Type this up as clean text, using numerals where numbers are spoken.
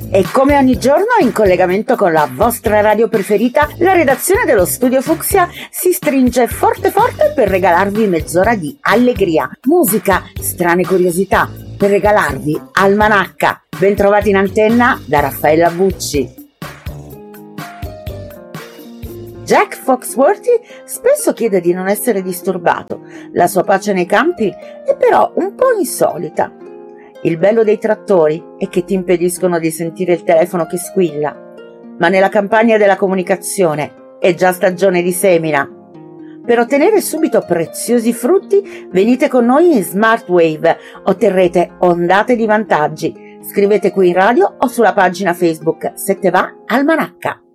E come ogni giorno, in collegamento con la vostra radio preferita, la redazione dello Studio Fucsia si stringe forte forte per regalarvi mezz'ora di allegria, musica, strane curiosità, per regalarvi Almanacca. Bentrovati in antenna da Raffaella Bucci. Jack Foxworthy spesso chiede di non essere disturbato. La sua pace nei campi è però un po' insolita. Il bello dei trattori è che ti impediscono di sentire il telefono che squilla. Ma nella campagna della comunicazione è già stagione di semina. Per ottenere subito preziosi frutti, venite con noi in Smartwave. Otterrete ondate di vantaggi. Scrivete qui in radio o sulla pagina Facebook Se te va Almanacca.